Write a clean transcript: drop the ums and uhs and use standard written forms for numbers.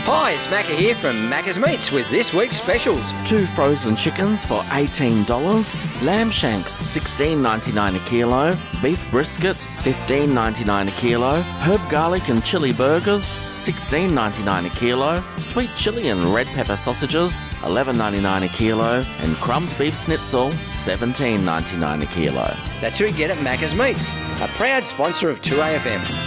Hi, it's Macca here from Macca's Meats with this week's specials. 2 frozen chickens for $18, lamb shanks $16.99 a kilo, beef brisket $15.99 a kilo, herb garlic and chili burgers $16.99 a kilo, sweet chili and red pepper sausages $11.99 a kilo, and crumbed beef schnitzel $17.99 a kilo. That's who you get at Macca's Meats, a proud sponsor of 2AFM.